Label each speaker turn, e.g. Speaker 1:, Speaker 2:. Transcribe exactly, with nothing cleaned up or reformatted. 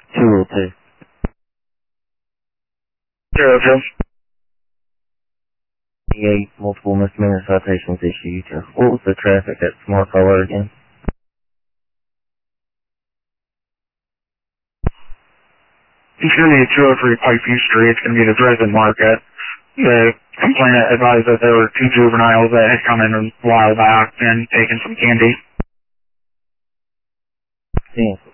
Speaker 1: two oh two.
Speaker 2: Zero two.
Speaker 1: eight multiple misdemeanor citations issued. What was the traffic at Smart Color again?
Speaker 2: It's going to be two oh three Pikeview Street. It's going to be the Dresden Market. The complainant advised that there were two juveniles that had come in a while back and taken some candy.
Speaker 1: Cancel.